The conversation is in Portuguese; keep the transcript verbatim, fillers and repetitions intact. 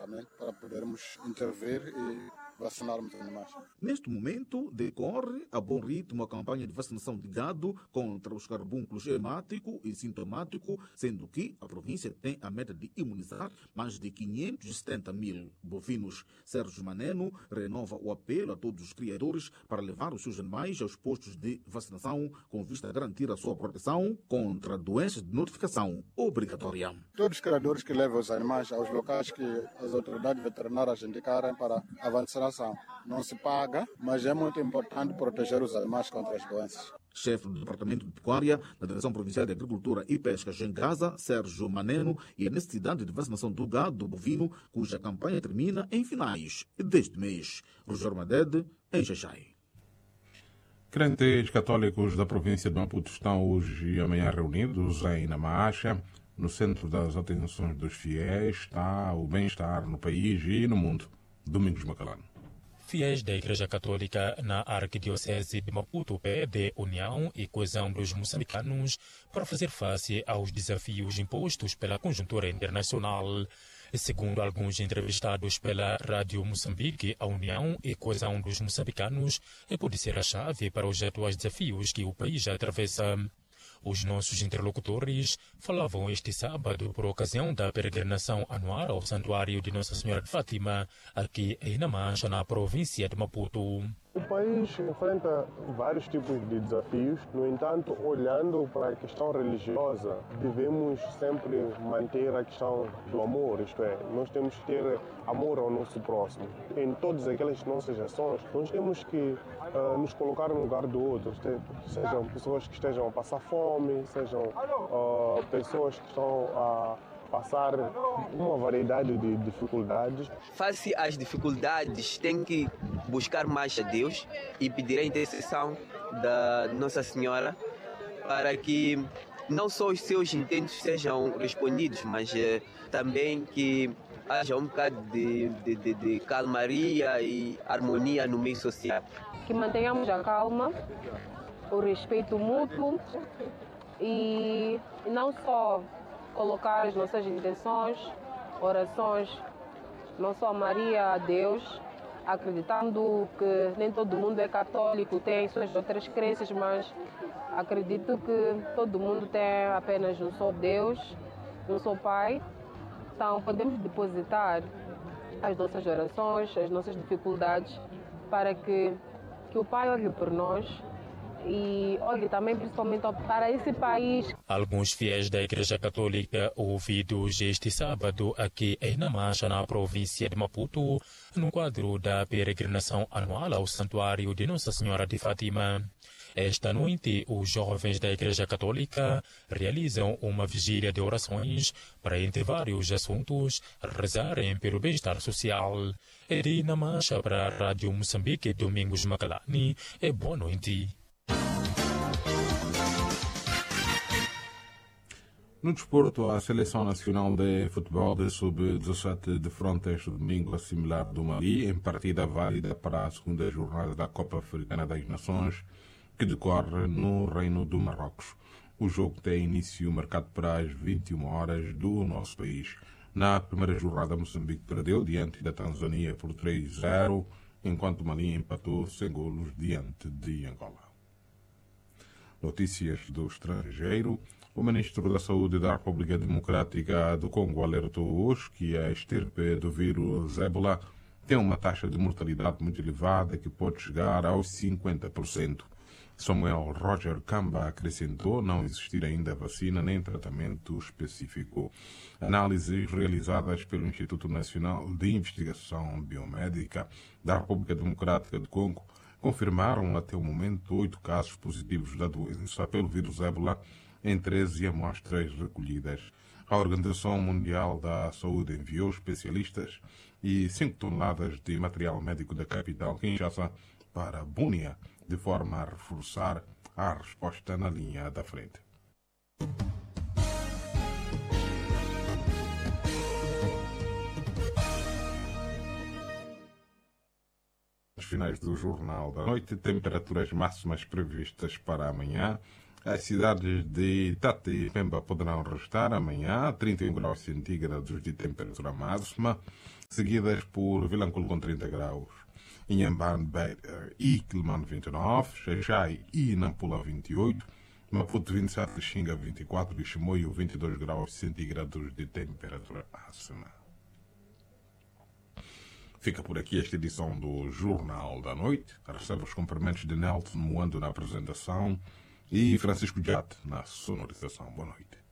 imediatamente para podermos intervir e vacinarmos os animais. Neste momento, decorre a bom ritmo a campanha de vacinação de gado contra os carbúnculos hemático e sintomático, sendo que a província tem a meta de imunizar mais de quinhentos e setenta mil bovinos. Sérgio Maneno renova o apelo a todos os criadores para levar os seus animais aos postos de vacinação com vista a garantir a sua proteção contra doenças de notificação obrigatória. Todos os criadores que levam os animais aos locais que as autoridades veterinárias indicarem para a vacinação não se paga, mas é muito importante proteger os animais contra as doenças. Chefe do Departamento de Pecuária da Direção Provincial de Agricultura e Pesca em Gaza, Sérgio Maneno, e a necessidade de vacinação do gado bovino, cuja campanha termina em finais deste mês. Rogério Madede, em Xaixai. Crentes católicos da província de Maputo estão hoje e amanhã reunidos em Namacha. No centro das atenções dos fiéis está o bem-estar no país e no mundo. Domingos Macalano. Fiéis da Igreja Católica na Arquidiocese de Maputo pedem união e coesão dos moçambicanos para fazer face aos desafios impostos pela conjuntura internacional. Segundo alguns entrevistados pela Rádio Moçambique, a união e coesão dos moçambicanos pode ser a chave para os atuais desafios que o país atravessa. Os nossos interlocutores falavam este sábado por ocasião da peregrinação anual ao Santuário de Nossa Senhora de Fátima, aqui em Namacha, na província de Maputo. O país enfrenta vários tipos de desafios, no entanto, olhando para a questão religiosa, devemos sempre manter a questão do amor, isto é, nós temos que ter amor ao nosso próximo. Em todas aquelas nossas ações, nós temos que uh, nos colocar no lugar do outro, sejam pessoas que estejam a passar fome, sejam uh, pessoas que estão a passar uma variedade de dificuldades. Face às dificuldades, tem que buscar mais a Deus e pedir a intercessão da Nossa Senhora para que não só os seus intentos sejam respondidos, mas eh, também que haja um bocado de, de, de, de calmaria e harmonia no meio social. Que mantenhamos a calma, o respeito mútuo e não só colocar as nossas intenções, orações, não só a Maria, a Deus, acreditando que nem todo mundo é católico, tem suas outras crenças, mas acredito que todo mundo tem apenas um só Deus, um só Pai. Então podemos depositar as nossas orações, as nossas dificuldades, para que, que o Pai olhe por nós e olhe também principalmente para esse país. Alguns fiéis da Igreja Católica ouvidos este sábado aqui em Namacha, na província de Maputo, no quadro da peregrinação anual ao Santuário de Nossa Senhora de Fátima. Esta noite, os jovens da Igreja Católica realizam uma vigília de orações para, entre vários assuntos, rezarem pelo bem-estar social. De Namacha para a Rádio Moçambique, Domingos Macalani, e boa noite. No desporto, a Seleção Nacional de Futebol de sub dezassete defronta este domingo a similar do Mali em partida válida para a segunda jornada da Copa Africana das Nações, que decorre no Reino do Marrocos. O jogo tem início marcado para as vinte e uma horas do nosso país. Na primeira jornada, Moçambique perdeu diante da Tanzânia por três a zero, enquanto o Mali empatou sem golos diante de Angola. Notícias do estrangeiro. O ministro da Saúde da República Democrática do Congo alertou hoje que a estirpe do vírus ébola tem uma taxa de mortalidade muito elevada que pode chegar aos cinquenta por cento. Samuel Roger Kamba acrescentou não existir ainda vacina nem tratamento específico. Análises realizadas pelo Instituto Nacional de Investigação Biomédica da República Democrática do Congo confirmaram até o momento oito casos positivos da doença pelo vírus ébola em treze amostras recolhidas. A Organização Mundial da Saúde enviou especialistas e cinco toneladas de material médico da capital Kinshasa para Bunia, de forma a reforçar a resposta na linha da frente. Nos finais do Jornal da Noite, temperaturas máximas previstas para amanhã. As cidades de Tete e Pemba poderão registrar amanhã trinta e um graus centígrados de temperatura máxima. seguidas por Vilanculo com trinta graus, Inhambane e Quilomane vinte e nove, Xaixai e Nampula vinte e oito, Maputo vinte e sete, Xinga vinte e quatro e Chimoio vinte e dois graus centígrados de temperatura máxima. Fica por aqui esta edição do Jornal da Noite. Recebe os cumprimentos de Nelson Moando na apresentação e Francisco Jate na sonorização. Boa noite.